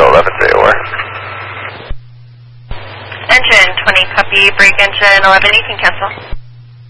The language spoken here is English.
Echo 11, say or. Engine 20 copy, break engine 11, you can cancel.